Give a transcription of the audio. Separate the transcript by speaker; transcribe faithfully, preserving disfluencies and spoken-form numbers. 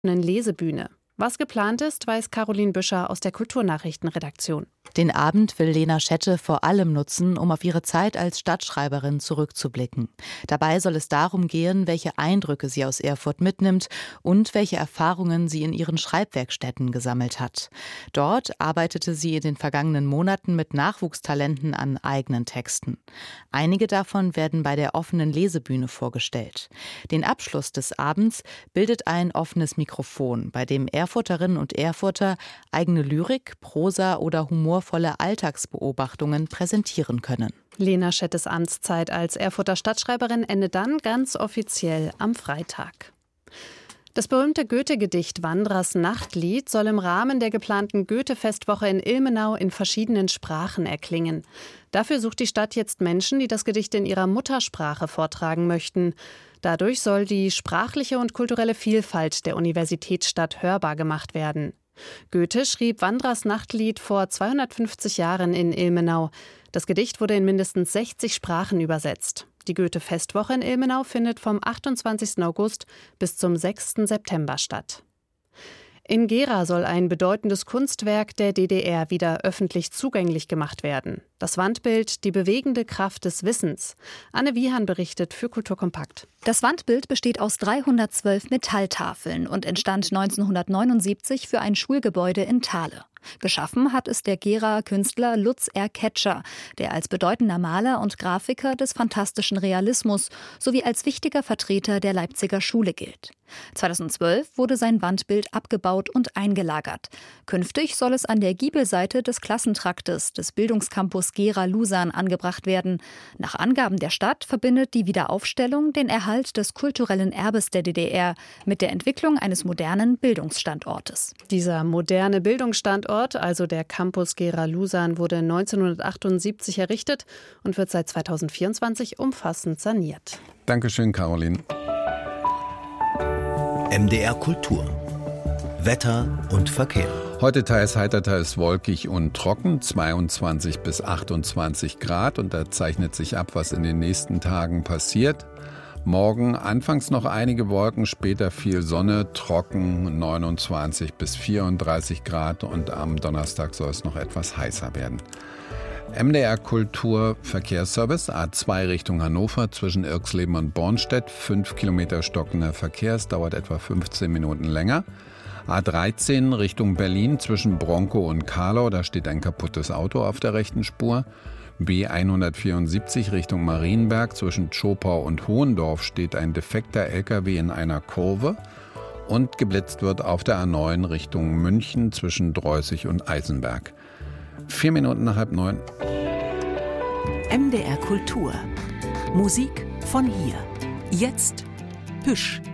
Speaker 1: offenen Lesebühne. Was geplant ist, weiß Caroline Büscher aus der Kulturnachrichtenredaktion.
Speaker 2: Den Abend will Lena Schette vor allem nutzen, um auf ihre Zeit als Stadtschreiberin zurückzublicken. Dabei soll es darum gehen, welche Eindrücke sie aus Erfurt mitnimmt und welche Erfahrungen sie in ihren Schreibwerkstätten gesammelt hat. Dort arbeitete sie in den vergangenen Monaten mit Nachwuchstalenten an eigenen Texten. Einige davon werden bei der offenen Lesebühne vorgestellt. Den Abschluss des Abends bildet ein offenes Mikrofon, bei dem Erfurterinnen und Erfurter eigene Lyrik, Prosa oder humorvolle Alltagsbeobachtungen präsentieren können.
Speaker 1: Lena Schettes Amtszeit als Erfurter Stadtschreiberin endet dann ganz offiziell am Freitag. Das berühmte Goethe-Gedicht Wanderers Nachtlied soll im Rahmen der geplanten Goethe-Festwoche in Ilmenau in verschiedenen Sprachen erklingen. Dafür sucht die Stadt jetzt Menschen, die das Gedicht in ihrer Muttersprache vortragen möchten. Dadurch soll die sprachliche und kulturelle Vielfalt der Universitätsstadt hörbar gemacht werden. Goethe schrieb Wanderers Nachtlied vor zweihundertfünfzig Jahren in Ilmenau. Das Gedicht wurde in mindestens sechzig Sprachen übersetzt. Die Goethe-Festwoche in Ilmenau findet vom achtundzwanzigsten August bis zum sechsten September statt. In Gera soll ein bedeutendes Kunstwerk der D D R wieder öffentlich zugänglich gemacht werden. Das Wandbild »Die bewegende Kraft des Wissens«. Anne Wiehan berichtet für Kulturkompakt.
Speaker 3: Das Wandbild besteht aus dreihundertzwölf Metalltafeln und entstand neunzehnhundertneunundsiebzig für ein Schulgebäude in Thale. Geschaffen hat es der Geraer Künstler Lutz R. Ketscher, der als bedeutender Maler und Grafiker des phantastischen Realismus sowie als wichtiger Vertreter der Leipziger Schule gilt. zweitausendzwölf wurde sein Wandbild abgebaut und eingelagert. Künftig soll es an der Giebelseite des Klassentraktes des Bildungscampus Gera-Lusan angebracht werden. Nach Angaben der Stadt verbindet die Wiederaufstellung den Erhalt des kulturellen Erbes der D D R mit der Entwicklung eines modernen Bildungsstandortes.
Speaker 1: Dieser moderne Bildungsstandort, also der Campus Gera-Lusan, wurde neunzehnhundertachtundsiebzig errichtet und wird seit zweitausendvierundzwanzig umfassend saniert.
Speaker 4: Dankeschön, Caroline.
Speaker 5: M D R Kultur. Wetter und Verkehr.
Speaker 4: Heute teils heiter, teils wolkig und trocken, zweiundzwanzig bis achtundzwanzig Grad. Und da zeichnet sich ab, was in den nächsten Tagen passiert. Morgen anfangs noch einige Wolken, später viel Sonne, trocken, neunundzwanzig bis vierunddreißig Grad. Und am Donnerstag soll es noch etwas heißer werden. M D R Kultur Verkehrsservice, A zwei Richtung Hannover zwischen Irxleben und Bornstedt. fünf Kilometer stockender Verkehr, es dauert etwa fünfzehn Minuten länger. A dreizehn Richtung Berlin zwischen Bronkow und Karlau, da steht ein kaputtes Auto auf der rechten Spur. B hundertvierundsiebzig Richtung Marienberg zwischen Zschopau und Hohendorf steht ein defekter L K W in einer Kurve. Und geblitzt wird auf der A neun Richtung München zwischen Dreußig und Eisenberg. Vier Minuten nach halb neun.
Speaker 6: M D R Kultur. Musik von hier. Jetzt Hüsch.